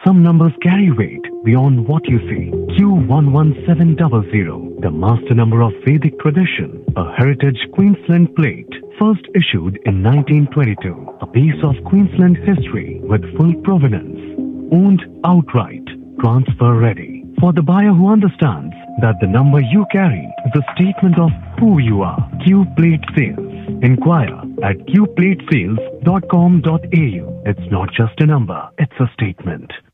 Some numbers carry weight beyond what you see. Q11700, the master number of Vedic tradition, a heritage Queensland plate, first issued in 1922. A piece of Queensland history with full provenance. Owned outright, transfer ready. For the buyer who understands that the number you carry is a statement of who you are. Q Plate Sales. Inquire at qplatesales.com.au. It's not just a number, it's a statement.